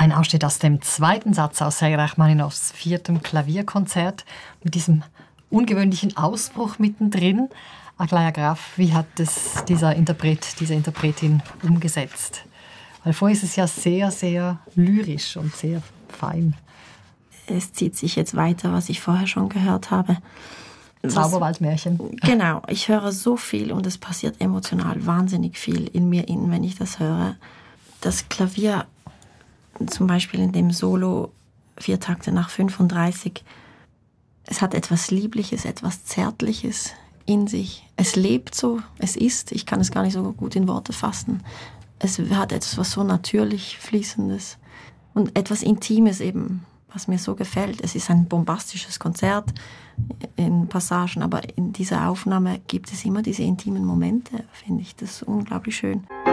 Ein Ausschnitt aus dem zweiten Satz aus Sergei Rachmaninows 4. Klavierkonzert mit diesem ungewöhnlichen Ausbruch mittendrin. Aglaja Graf, wie hat es dieser Interpret, diese Interpretin umgesetzt? Weil vorher ist es ja sehr, sehr lyrisch und sehr fein. Es zieht sich jetzt weiter, was ich vorher schon gehört habe. Zauberwaldmärchen. Genau, ich höre so viel und es passiert emotional wahnsinnig viel in mir, wenn ich das höre. Das Klavier, zum Beispiel in dem Solo 4 Takte nach 35, es hat etwas Liebliches, etwas Zärtliches in sich. Es lebt so, es ist, ich kann es gar nicht so gut in Worte fassen. Es hat etwas so natürlich Fließendes und etwas Intimes eben, was mir so gefällt. Es ist ein bombastisches Konzert in Passagen, aber in dieser Aufnahme gibt es immer diese intimen Momente, finde ich das unglaublich schön.